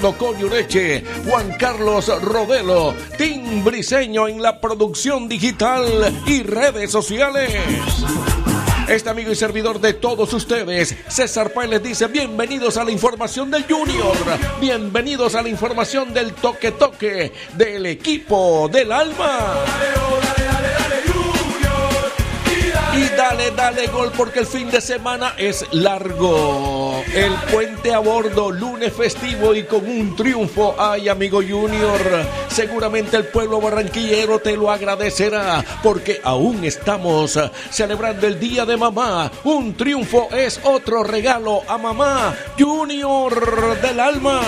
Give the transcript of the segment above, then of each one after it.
Coriureche, Juan Carlos Rodelo, Tim Briseño en la producción digital y redes sociales. Este amigo y servidor de todos ustedes, César Páez, les dice bienvenidos a la información del Junior, bienvenidos a la información del toque del equipo del alma. Y dale gol porque el fin de semana es largo. El puente a bordo, lunes festivo y con un triunfo. Ay, amigo Junior, seguramente el pueblo barranquillero te lo agradecerá porque aún estamos celebrando el Día de Mamá. Un triunfo es otro regalo a mamá. Junior del alma.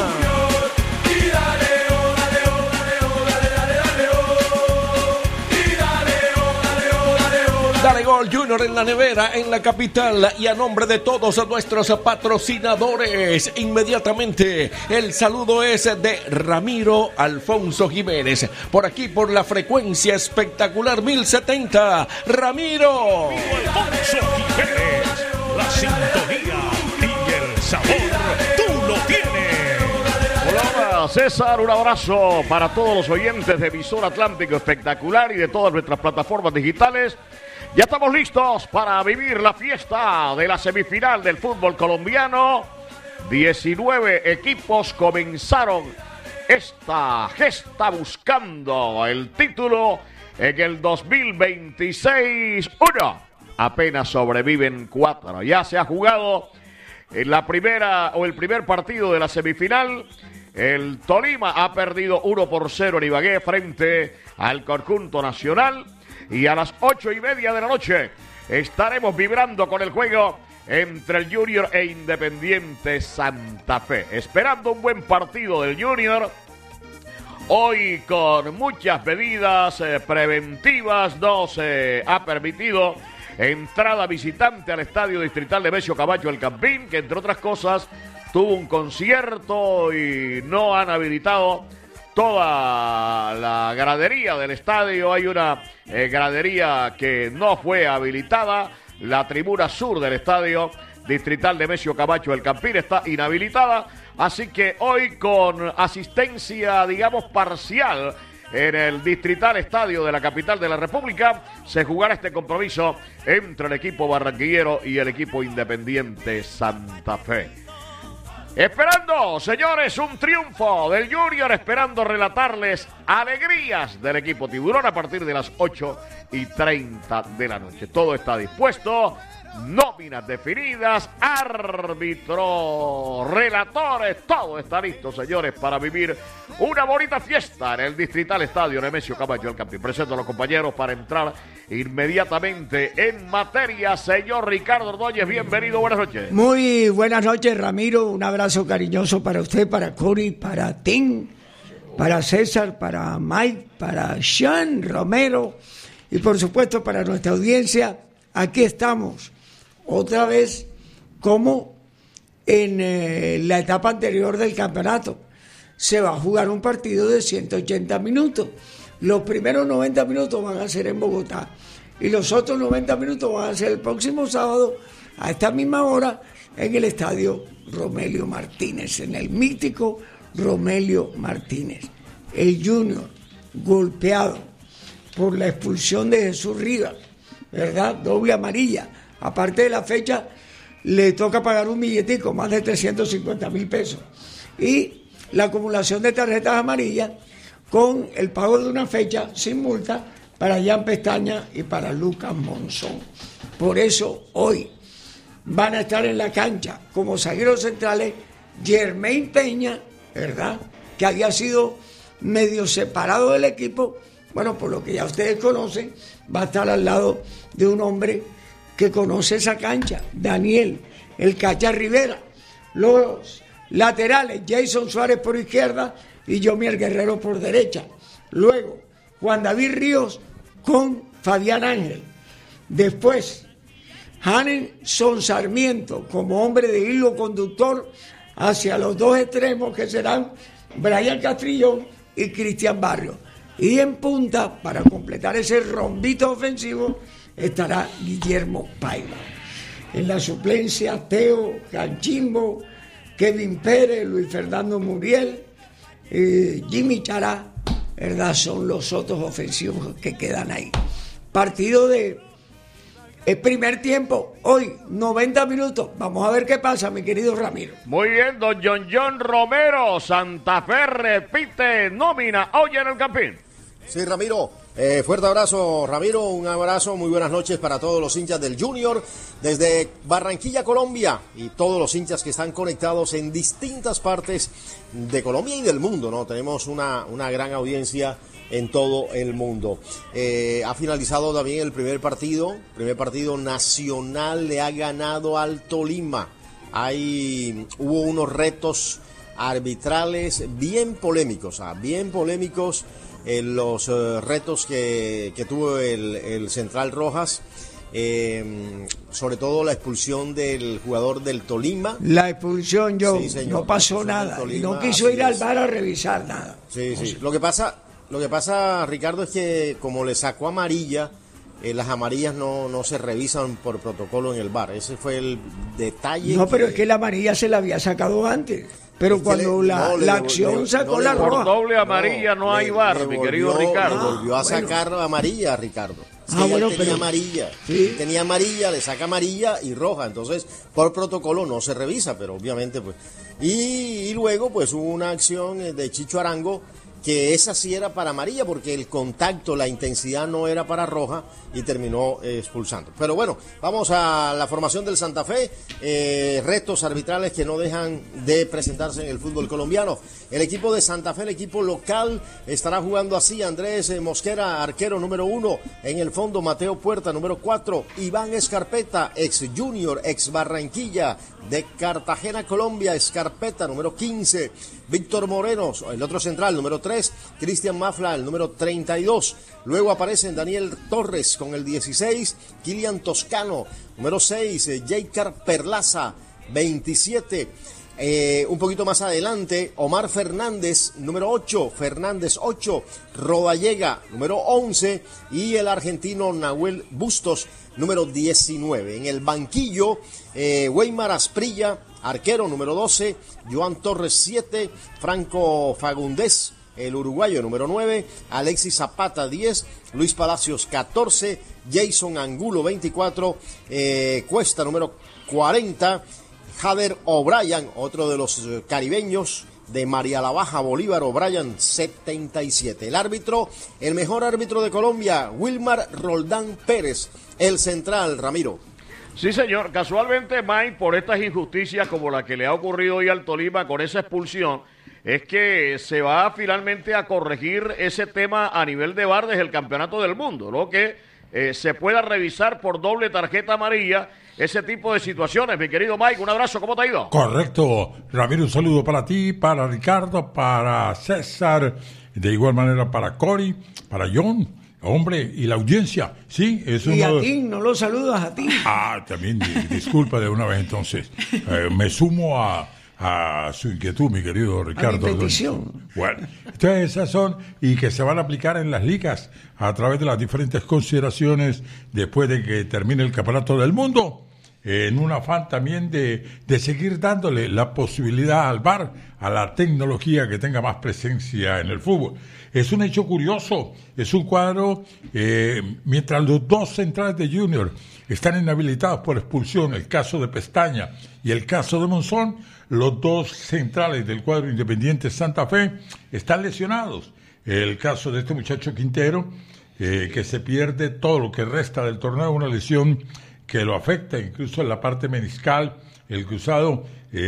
Dale gol Junior en la nevera, en la capital, y a nombre de todos nuestros patrocinadores, inmediatamente el saludo es de Ramiro Alfonso Jiménez, por aquí por la frecuencia espectacular 1070, Ramiro Alfonso Jiménez, la sintonía y el sabor, tú lo tienes. Hola César, un abrazo para todos los oyentes de Visor Atlántico Espectacular y de todas nuestras plataformas digitales. Ya estamos listos para vivir la fiesta de la semifinal del fútbol colombiano. 19 equipos comenzaron esta gesta buscando el título en el 2026. Apenas sobreviven 4. Ya se ha jugado en la primera o el primer partido de la semifinal. El Tolima ha perdido 1-0 en Ibagué frente al conjunto nacional. Y a las 8:30 de la noche estaremos vibrando con el juego entre el Junior e Independiente Santa Fe. Esperando un buen partido del Junior. Hoy con muchas medidas preventivas no se ha permitido entrada visitante al Estadio Distrital de Nemesio Camacho El Campín, que entre otras cosas tuvo un concierto y no han habilitado toda la gradería del estadio. Hay una gradería que no fue habilitada. La tribuna sur del Estadio Distrital de Nemesio Camacho El Campín está inhabilitada. Así que hoy con asistencia, digamos, parcial en el Distrital Estadio de la capital de la República, se jugará este compromiso entre el equipo barranquillero y el equipo Independiente Santa Fe. Esperando, señores, un triunfo del Junior, esperando relatarles alegrías del equipo Tiburón a partir de las 8:30 de la noche. Todo está dispuesto, nóminas definidas, árbitro, relatores, todo está listo, señores, para vivir una bonita fiesta en el Distrital Estadio Nemesio Camacho El Campín. Presento a los compañeros para entrar inmediatamente en materia. Señor Ricardo Ordóñez, bienvenido, buenas noches. Muy buenas noches, Ramiro, un abrazo cariñoso para usted, para Cori, para Tim, para César, para Mike, para Sean Romero y por supuesto para nuestra audiencia. Aquí estamos otra vez como en la etapa anterior del campeonato. Se va a jugar un partido de 180 minutos. Los primeros 90 minutos van a ser en Bogotá y los otros 90 minutos van a ser el próximo sábado a esta misma hora en el estadio Romelio Martínez, en el mítico Romelio Martínez. El Junior golpeado por la expulsión de Jesús Rivas, ¿verdad? Doble amarilla. Aparte de la fecha, le toca pagar un billetico, más de 350,000 pesos. Y la acumulación de tarjetas amarillas con el pago de una fecha sin multa para Jan Pestaña y para Lucas Monzón. Por eso hoy van a estar en la cancha como zagueros centrales Germain Peña, ¿verdad?, que había sido medio separado del equipo. Bueno, por lo que ya ustedes conocen, va a estar al lado de un hombre que conoce esa cancha, Daniel, el Cacha Rivera. Los laterales, Jason Suárez por izquierda y Yomier Guerrero por derecha. Luego, Juan David Ríos con Fabián Ángel. Después, Hanson Sarmiento como hombre de hilo conductor hacia los dos extremos que serán Brian Castrillón y Cristian Barrios. Y en punta, para completar ese rombito ofensivo, estará Guillermo Paiva. En la suplencia, Teo, Canchimbo, Kevin Pérez, Luis Fernando Muriel, Jimmy Chará, ¿verdad? Son los otros ofensivos que quedan ahí. Partido de el primer tiempo, hoy, 90 minutos. Vamos a ver qué pasa, mi querido Ramiro. Muy bien, don John Romero. Santa Fe repite nómina hoy en el Campín. Sí, Ramiro. Fuerte abrazo, Ramiro. Un abrazo, muy buenas noches para todos los hinchas del Junior desde Barranquilla, Colombia, y todos los hinchas que están conectados en distintas partes de Colombia y del mundo, ¿no? Tenemos una gran audiencia en todo el mundo. Ha finalizado también el primer partido nacional, le ha ganado al Tolima. Hubo unos retos arbitrales bien polémicos, los retos que tuvo el Central Rojas, sobre todo la expulsión del jugador del Tolima. La expulsión, sí, señor, no pasó nada, Tolima, y no quiso ir al VAR a revisar nada. Sí. Lo que pasa, Ricardo, es que como le sacó amarilla, las amarillas no se revisan por protocolo en el VAR. Ese fue el detalle. No, pero es que la amarilla se la había sacado antes. Pero cuando la acción sacó la roja. Por doble amarilla no hay VAR, mi querido Ricardo. Volvió a sacar amarilla, Ricardo. Tenía amarilla. ¿Sí? Tenía amarilla, le saca amarilla y roja. Entonces, por protocolo no se revisa, pero obviamente, pues. Y luego, pues, hubo una acción de Chicho Arango, que esa sí era para amarilla, porque el contacto, la intensidad no era para roja, y terminó expulsando. Pero bueno, vamos a la formación del Santa Fe. Retos arbitrales que no dejan de presentarse en el fútbol colombiano. El equipo de Santa Fe, el equipo local, estará jugando así: Andrés Mosquera, arquero número 1, en el fondo Mateo Puerta, número 4, Iván Escarpeta, ex Junior, ex Barranquilla, de Cartagena, Colombia, Escarpeta, número 15, Víctor Moreno, el otro central, número 3, Cristian Mafla, el número 32, luego aparecen Daniel Torres con el 16, Kilian Toscano, número 6, Jacar Perlaza, 27, un poquito más adelante, Omar Fernández, número 8, Fernández 8, Rodallega, número 11, y el argentino Nahuel Bustos, número 19. En el banquillo, Weimar Asprilla, arquero, número 12, Joan Torres 7, Franco Fagundés, el uruguayo, número 9, Alexis Zapata 10, Luis Palacios 14, Jason Angulo 24, Cuesta número 40, Jader O'Brien, otro de los caribeños de María la Baja, Bolívar O'Brien, 77. El árbitro, el mejor árbitro de Colombia, Wilmar Roldán Pérez, el central, Ramiro. Sí, señor. Casualmente, Mike, por estas injusticias como la que le ha ocurrido hoy al Tolima con esa expulsión, es que se va finalmente a corregir ese tema a nivel de VAR desde el Campeonato del Mundo, ¿no? Que se pueda revisar por doble tarjeta amarilla ese tipo de situaciones. Mi querido Mike, un abrazo, ¿cómo te ha ido? Correcto, Ramiro, un saludo para ti, para Ricardo, para César, de igual manera para Cory, para John, hombre, y la audiencia, sí, es uno. Y a ti, no lo saludas a ti. También, disculpa de una vez entonces, me sumo a su inquietud, mi querido Ricardo. A mi petición. Bueno, entonces esas son, y que se van a aplicar en las ligas a través de las diferentes consideraciones después de que termine el Campeonato del Mundo, en un afán también de seguir dándole la posibilidad al VAR, a la tecnología, que tenga más presencia en el fútbol. Es un hecho curioso, es un cuadro, mientras los dos centrales de Junior están inhabilitados por expulsión, el caso de Pestaña y el caso de Monzón, los dos centrales del cuadro Independiente Santa Fe están lesionados. El caso de este muchacho Quintero, que se pierde todo lo que resta del torneo, una lesión que lo afecta incluso en la parte meniscal, el cruzado,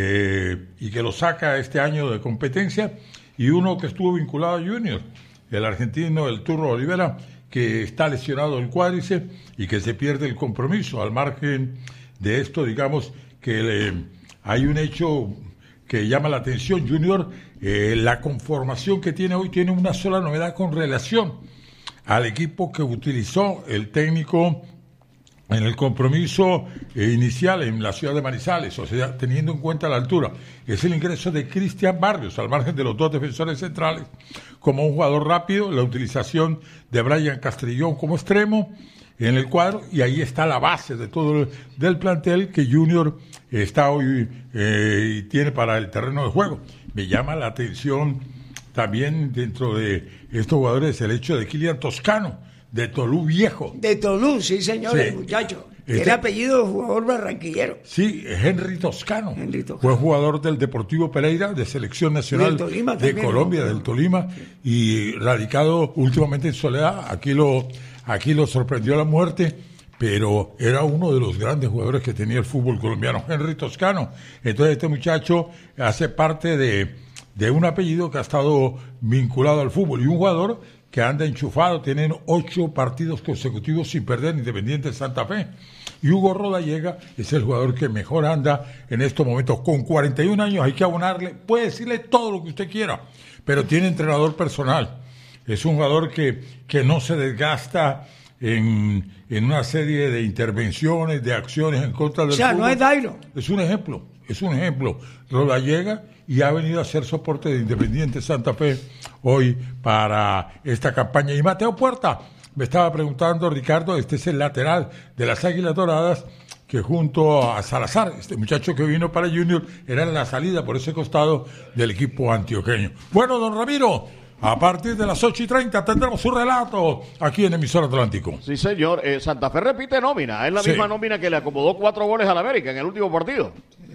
y que lo saca este año de competencia, y uno que estuvo vinculado a Junior, el argentino, el Turro Olivera, que está lesionado el cuádriceps y que se pierde el compromiso. Al margen de esto, digamos que hay un hecho que llama la atención. Junior, la conformación que tiene hoy tiene una sola novedad con relación al equipo que utilizó el técnico en el compromiso inicial en la ciudad de Manizales, o sea, teniendo en cuenta la altura. Es el ingreso de Cristian Barrios, al margen de los dos defensores centrales, como un jugador rápido, la utilización de Brian Castrillón como extremo, en el cuadro, y ahí está la base de todo del plantel que Junior está hoy y tiene para el terreno de juego. Me llama la atención también dentro de estos jugadores el hecho de Kilian Toscano, de Tolú Viejo. De Tolú, sí señor, el muchacho. Tiene apellido de jugador barranquillero. Sí, Henry Toscano. Fue jugador del Deportivo Pereira, de Selección Nacional Tolima, de Colombia, del Tolima, y radicado últimamente en Soledad. Aquí lo sorprendió la muerte, pero era uno de los grandes jugadores que tenía el fútbol colombiano, Henry Toscano. Entonces este muchacho hace parte de un apellido que ha estado vinculado al fútbol, y un jugador que anda enchufado. Tienen 8 partidos consecutivos sin perder, Independiente Santa Fe. Y Hugo Rodallega es el jugador que mejor anda en estos momentos. Con 41 años hay que abonarle, puede decirle todo lo que usted quiera, pero tiene entrenador personal. Es un jugador que no se desgasta en una serie de intervenciones, de acciones en contra del fútbol. No es Dairo. Es un ejemplo. Rodallega, y ha venido a hacer soporte de Independiente Santa Fe hoy para esta campaña. Y Mateo Puerta, me estaba preguntando, Ricardo, este es el lateral de las Águilas Doradas, que junto a Salazar, este muchacho que vino para Junior, era la salida por ese costado del equipo antioqueño. Bueno, don Ramiro, a partir de las 8:30 tendremos su relato aquí en Emisor Atlántico. Sí, señor. Santa Fe repite nómina. Es la misma nómina que le acomodó 4 goles al América en el último partido.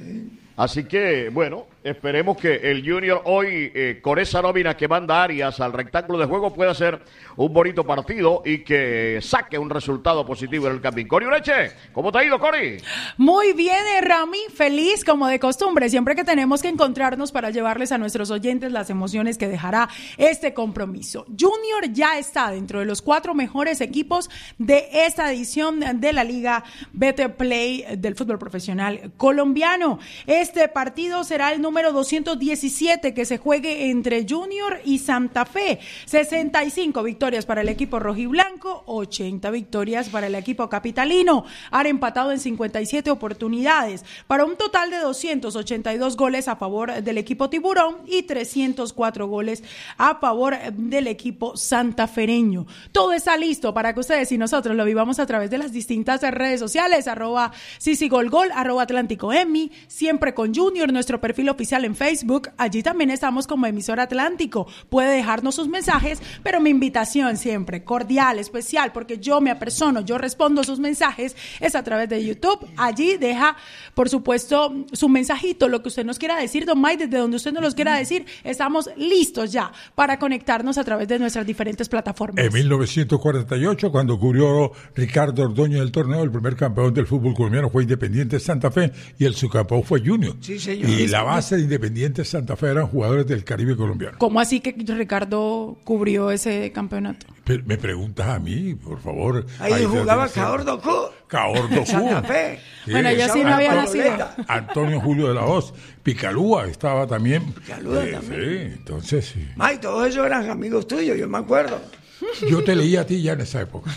Así que, bueno, esperemos que el Junior hoy, con esa nómina que manda Arias al rectángulo de juego, pueda hacer un bonito partido y que saque un resultado positivo en el Campín. Cori Ureche, ¿cómo te ha ido, Cori? Muy bien, Rami, feliz como de costumbre, siempre que tenemos que encontrarnos para llevarles a nuestros oyentes las emociones que dejará este compromiso. Junior ya está dentro de los 4 mejores equipos de esta edición de la Liga Betplay del fútbol profesional colombiano. Este partido será el número 217 que se juegue entre Junior y Santa Fe. 65 victorias para el equipo rojiblanco, 80 victorias para el equipo capitalino. Han empatado en 57 oportunidades, para un total de 282 goles a favor del equipo tiburón y 304 goles a favor del equipo santafereño. Todo está listo para que ustedes y nosotros lo vivamos a través de las distintas redes sociales, @CiciGolGol, @AtlánticoEmi, siempre con Junior, nuestro perfil oficial en Facebook. Allí también estamos como Emisor Atlántico. Puede dejarnos sus mensajes, pero mi invitación siempre cordial, especial, porque yo me apersono, yo respondo sus mensajes, es a través de YouTube. Allí deja, por supuesto, su mensajito, lo que usted nos quiera decir, don Mike, desde donde usted nos los quiera decir. Estamos listos ya para conectarnos a través de nuestras diferentes plataformas. En 1948, cuando cubrió Ricardo Ordóñez el torneo, el primer campeón del fútbol colombiano fue Independiente Santa Fe y el subcampeón fue Junior. Sí, señor. Y la base de Independiente Santa Fe eran jugadores del Caribe colombiano. ¿Cómo así que Ricardo cubrió ese campeonato? Me preguntas a mí, por favor. Ahí jugaba Caordo Cu. Santa Fe. Sí, bueno, yo sí no había nacido. Antonio Julio de la Hoz. Picalúa estaba también. Picalúa también. Sí, entonces sí. Ay, todos esos eran amigos tuyos, yo me acuerdo. Yo te leí a ti ya en esa época.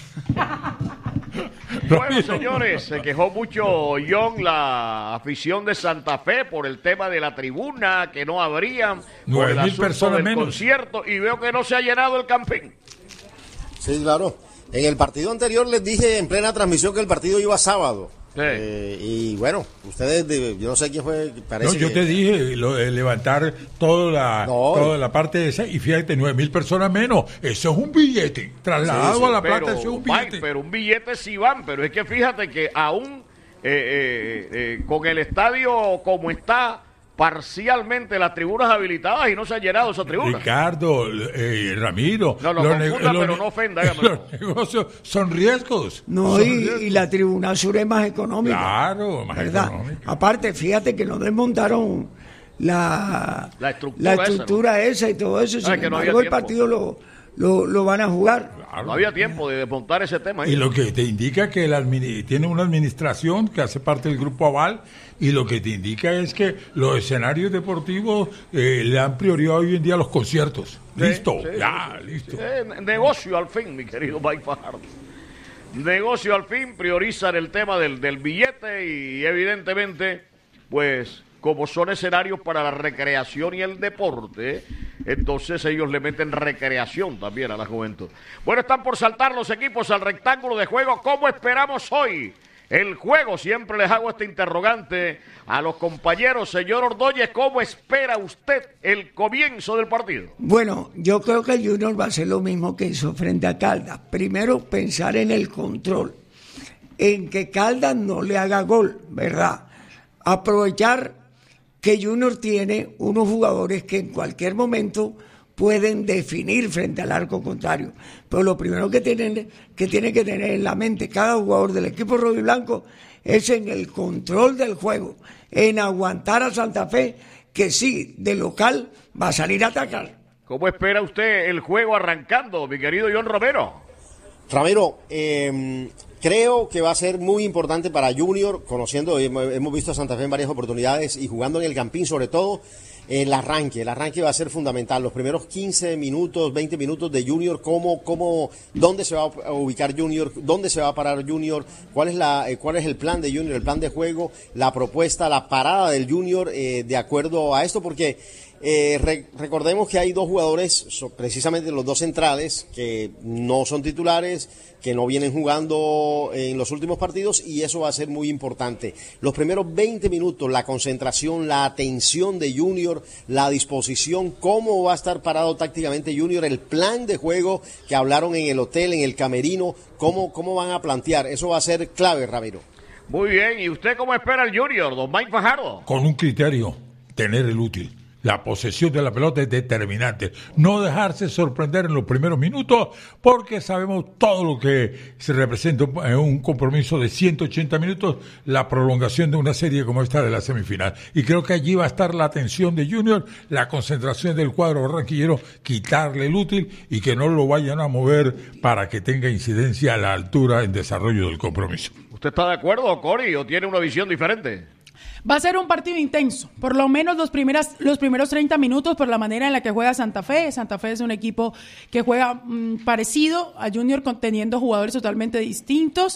Bueno, señores, se quejó mucho John, la afición de Santa Fe, por el tema de la tribuna, que no habrían, por el 9,000 personas del menos. concierto, y veo que no se ha llenado el Campín. Sí, claro. En el partido anterior les dije en plena transmisión que el partido iba sábado. Sí. Y bueno, ustedes, yo no sé quién fue, parece yo te dije lo de levantar toda la parte esa, y fíjate, 9,000 personas menos, eso es un billete, trasladado a La Plata, eso es un billete. Mike, pero un billete sí van, pero es que fíjate que aún con el estadio como está, parcialmente las tribunas habilitadas y no se ha llenado esa tribuna. Ricardo, Ramiro, no confunda, pero no ofenda. Los negocios son riesgos. No, y la tribuna sur es más económica. Claro, más ¿verdad? económica. Aparte, fíjate que no desmontaron la estructura esa y todo eso. Sin embargo, el partido lo van a jugar. Claro. No había tiempo de desmontar ese tema. Y lo que te indica que tiene una administración que hace parte del Grupo Aval, y lo que te indica es que los escenarios deportivos le dan prioridad hoy en día a los conciertos. Listo. Negocio al fin, mi querido Mike Fajardo. Negocio al fin, priorizan el tema del billete y evidentemente, pues, como son escenarios para la recreación y el deporte, entonces ellos le meten recreación también a la juventud. Bueno, están por saltar los equipos al rectángulo de juego. ¿Cómo esperamos hoy el juego? Siempre les hago este interrogante a los compañeros. Señor Ordóñez, ¿cómo espera usted el comienzo del partido? Bueno, yo creo que el Junior va a hacer lo mismo que hizo frente a Caldas. Primero, pensar en el control, en que Caldas no le haga gol, ¿verdad? Aprovechar que Junior tiene unos jugadores que en cualquier momento pueden definir frente al arco contrario. Pero lo primero que tiene que tener en la mente cada jugador del equipo rojiblanco es en el control del juego, en aguantar a Santa Fe, que sí, de local va a salir a atacar. ¿Cómo espera usted el juego arrancando, mi querido John Romero? Ramiro, creo que va a ser muy importante para Junior, conociendo, hemos visto a Santa Fe en varias oportunidades y jugando en el Campín sobre todo. El arranque va a ser fundamental. Los primeros 15 minutos, 20 minutos de Junior, dónde se va a ubicar Junior, dónde se va a parar Junior, cuál es el plan de Junior, el plan de juego, la propuesta, la parada del Junior de acuerdo a esto, porque recordemos que hay dos jugadores, precisamente los dos centrales, que no son titulares, que no vienen jugando en los últimos partidos, y eso va a ser muy importante. Los primeros 20 minutos, la concentración, la atención de Junior, la disposición, cómo va a estar parado tácticamente Junior, el plan de juego que hablaron en el hotel, en el camerino, cómo van a plantear, eso va a ser clave, Ramiro. Muy bien, ¿y usted cómo espera el Junior, don Mike Fajardo? Con un criterio, tener el útil. La posesión de la pelota es determinante. No dejarse sorprender en los primeros minutos, porque sabemos todo lo que se representa en un compromiso de 180 minutos, la prolongación de una serie como esta de la semifinal. Y creo que allí va a estar la atención de Junior, la concentración del cuadro barranquillero, quitarle el útil y que no lo vayan a mover para que tenga incidencia a la altura en desarrollo del compromiso. ¿Usted está de acuerdo, Cori, o tiene una visión diferente? Va a ser un partido intenso, por lo menos los primeros 30 minutos por la manera en la que juega Santa Fe. Santa Fe es un equipo que juega parecido a Junior, teniendo jugadores totalmente distintos,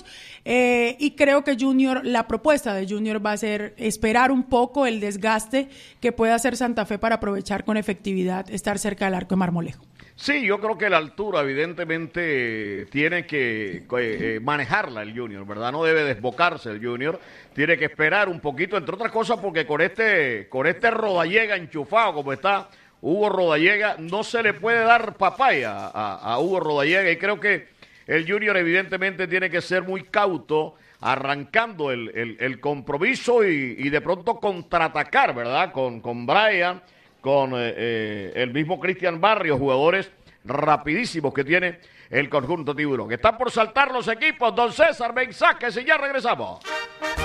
y creo que la propuesta de Junior va a ser esperar un poco el desgaste que pueda hacer Santa Fe para aprovechar con efectividad estar cerca del arco de Marmolejo. Sí, yo creo que la altura evidentemente tiene que manejarla el Junior, ¿verdad? No debe desbocarse el Junior, tiene que esperar un poquito, entre otras cosas porque con este Rodallega enchufado como está Hugo Rodallega, no se le puede dar papaya a Hugo Rodallega, y creo que el Junior evidentemente tiene que ser muy cauto arrancando el compromiso y de pronto contraatacar, ¿verdad? Con Brian, con el mismo Cristian Barrios, jugadores rapidísimos que tiene el conjunto tiburón. Están por saltar los equipos, don César, mensajes y ya regresamos.